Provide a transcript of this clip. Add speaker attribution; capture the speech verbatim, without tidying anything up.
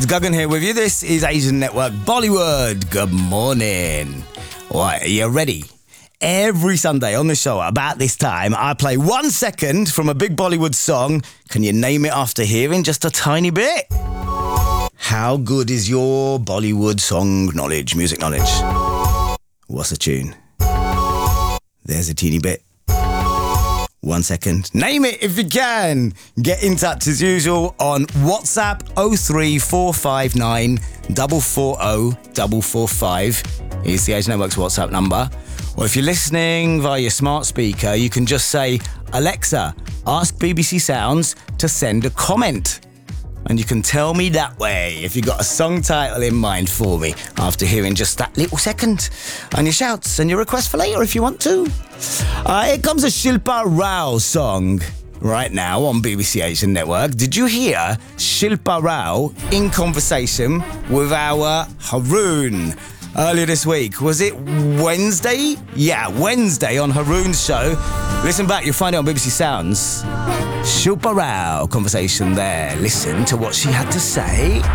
Speaker 1: Guggen here with you. This is Asian Network Bollywood. Good morning. Right, are you ready? Every Sunday on the show, about this time, I play one second from a big Bollywood song. Can you name it after hearing just a tiny bit? How good is your Bollywood song knowledge, music knowledge? What's the tune? There's a teeny bit. One second. Name it if you can. Get in touch as usual on WhatsApp oh three four five nine four four zero four four five. Here's the Asian Network's WhatsApp number. Or if you're listening via your smart speaker, you can just say, Alexa, ask B B C Sounds to send a comment. And you can tell me that way if you've got a song title in mind for me after hearing just that little second. And your shouts and your requests for later if you want to. Uh, here comes a Shilpa Rao song right now on B B C Asian Network. Did you hear Shilpa Rao in conversation with our Haroon earlier this week? Was it Wednesday? Yeah, Wednesday on Haroon's show. Listen back, you'll find it on B B C Sounds. Shilpa Rao conversation there. Listen to what she had to say.